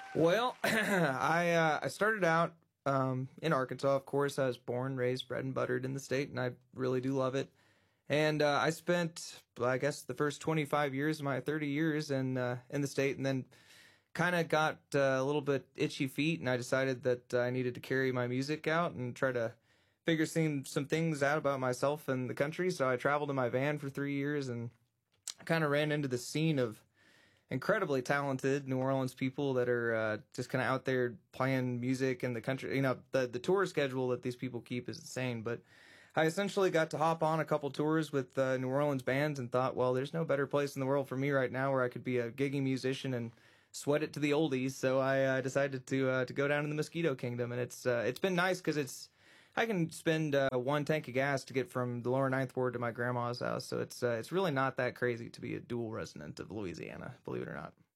Well, I started out in Arkansas, of course. I was born, raised, bred, and buttered in the state, and I really do love it. And I spent, I guess, the first 25 years of my 30 years in the state, and then kind of got a little bit itchy feet, and I decided that I needed to carry my music out and try to figure some things out about myself and the country. So I traveled in my van for 3 years and kind of ran into the scene of incredibly talented New Orleans people that are just kind of out there playing music in the country. You know, the tour schedule that these people keep is insane, but I essentially got to hop on a couple tours with New Orleans bands and thought, well, there's no better place in the world for me right now where I could be a gigging musician and sweat it to the oldies. So I decided to go down to the Mosquito Kingdom, and it's been nice because I can spend one tank of gas to get from the lower Ninth Ward to my grandma's house. So it's really not that crazy to be a dual resident of Louisiana, believe it or not.